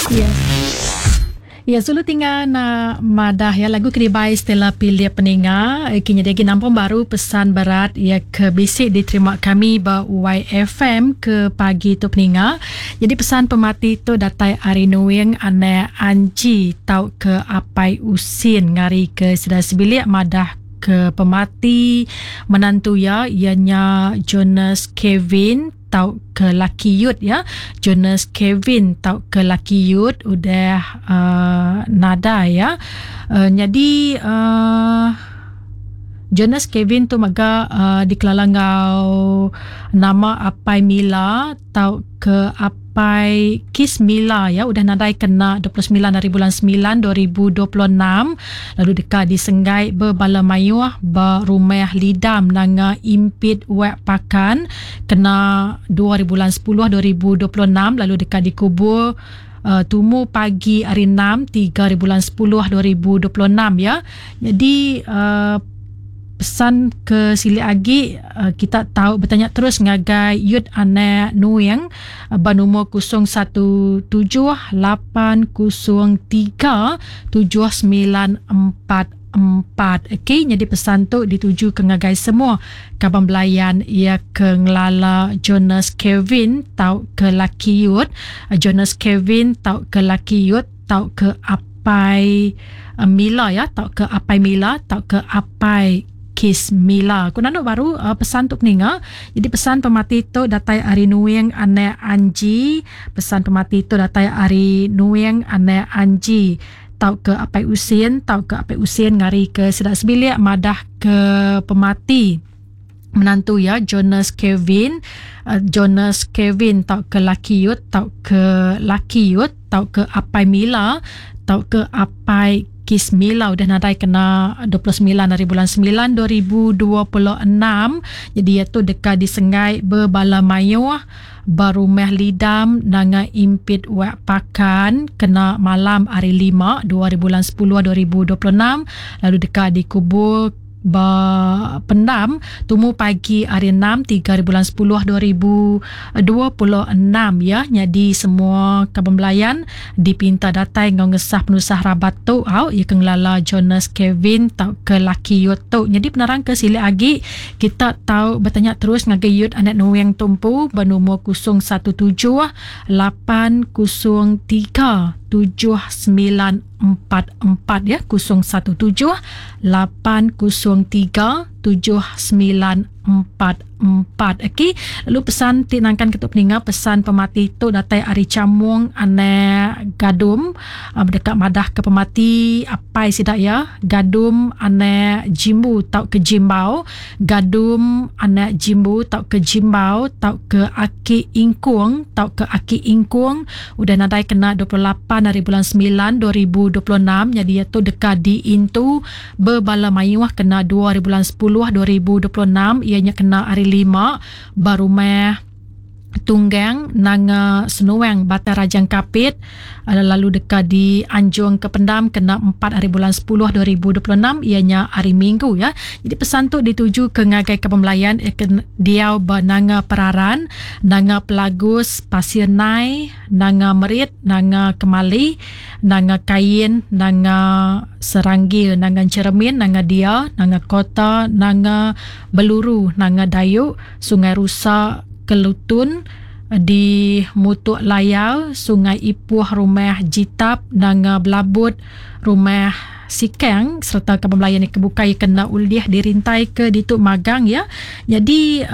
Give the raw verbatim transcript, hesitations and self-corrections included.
Ya. Ya, sulu tinggal na madah ya lagu keribai Stella pilih peninga. Kini dia nampung baru pesan berat ya ke bisik diterima kami ba Y F M ke pagi tu peninga. Jadi pesan pemati tu datai ari nuing ane anji tau ke apai usin ngari ke sedar sebilik madah ke pemati menantu ya ianya Jonas Kevin tau ke laki Yud ya. Jonas Kevin tau ke laki Yud udah uh, nada ya. Uh, jadi uh, Jonas Kevin tu maga uh, dikelangau nama Apai Mila tau ke Apai Kis Mila ya, udah nadai kena dua puluh sembilan hari bulan sembilan dua ribu dua puluh enam, lalu dekat disenggai berbala mayuah ba rumah lidam nanga impit wek pakan kena dua hari bulan sepuluh dua ribu dua puluh enam, lalu dekat dikubur Uh, tumu pagi hari enam tiga hari bulan sepuluh dua ribu dua puluh enam ya. Jadi uh, pesan ke sili agi uh, kita tahu bertanya terus ngagai Yud ane Nuing uh, banumur kosong satu tujuh lapan kosong tiga tujuh sembilan empat empat. Okey, jadi pesan tu dituju ke ngagai semua kabang belayan ia ke ngelala Jonas Kevin tau ke laki Yud, uh, Jonas Kevin tau ke laki Yud tau ke Apai uh, Mila ya, tau ke Apai Mila tau ke Apai Kis Mila. Kuna nak baru uh, pesan tu peninga. Jadi pesan pemati tu datai ari nuing ane anji, pesan pemati tu datai ari nuing ane anji tau ke apai usin, tau ke apai usin ngari ke sedar sebilik madah ke pemati menantu ya Jonas Kevin, uh, Jonas Kevin tau ke laki Yud, tau ke laki Yud, tau ke Apai Mila, tau ke Apai Kis Mila udah nadai kena dua puluh sembilan hari bulan sembilan dua ribu dua puluh enam. Jadi iaitu dekat disenggai berbala mayuah baru meh lidam nanga impit wek pakan kena malam hari lima dua hari bulan sepuluh dua ribu dua puluh enam, lalu dekat dikubur ba pendam tumu pagi hari enam tiga hari bulan sepuluh dua ribu dua puluh enam ya. Jadi semua kabembelayan dipinta datai ngau ngesah penusah rabat tu au ia kenglala Jonas Kevin tau ke laki Yud tu. Jadi penerang ke sili agi kita tahu bertanya terus ngagai Yud anak nuing tumpu bernomor kosong satu tujuh lapan kosong tiga tujuh sembilan empat empat ya, kosong satu tujuh lapan kosong tiga tujuh sembilan empat empat. Okey, lalu pesan tinangkan ketuk peninga pesan pemati tu datai ari camung ane gadum uh, dekat madah ke pemati apai sidak ya, gadum ane jimbu tau ke jimbau, gadum ane jimbu tau ke jimbau, tau ke aki ingkung, tau ke aki ingkung udah nadai kena dua puluh lapan hari bulan sembilan dua ribu dua puluh enam. Jadi iaitu dekat di intu berbala mayuah kena dua hari bulan sepuluh dua ribu dua puluh enam, ianya kena hari lima baru meh tunggang nanga senuang Bata Rajang Kapit, lalu dekat di Anjung ke Pendam kena empat hari bulan sepuluh dua ribu dua puluh enam, ianya hari Minggu ya. Jadi pesan tu dituju ke ngagai kepembelayan dia nanga Peraran, nanga Pelagus, Pasir Nai, nanga Merit, nanga Kemali, nanga Kain, nanga Seranggil, nanga Cermin, nanga Dia, nanga Kota, nanga Beluru, nanga Dayuk, Sungai Rusa, Kelutun, di Mutuk Layau, Sungai Ipuh, Rumah Jitap, nanga Belabut, Rumah Sikang serta kepembelayan yang kebukai kena uliah dirintai ke Dituk Magang ya. Jadi